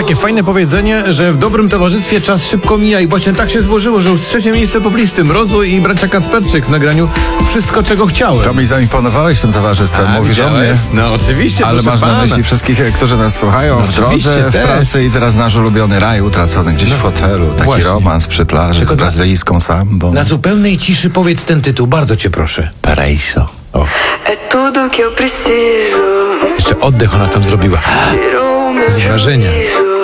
takie fajne powiedzenie, że w dobrym towarzystwie czas szybko mija i właśnie tak się złożyło, że już trzecie miejsce poblisty Mrozu i bracia Kacperczyk w nagraniu Wszystko, czego chciałem. To mi zaimponowałeś tym towarzystwem, mówisz o mnie. No oczywiście, ale masz pana. na myśli wszystkich, którzy nas słuchają w drodze, w pracy i teraz nasz ulubiony raj utracony gdzieś w hotelu. Taki właśnie. romans przy plaży Tylko z brazylijską sambą. Na zupełnej ciszy powiedz ten tytuł, bardzo cię proszę. Paraíso. É tudo que eu preciso. Jeszcze oddech ona tam zrobiła. Tirou meu Z wrażenia. juízo.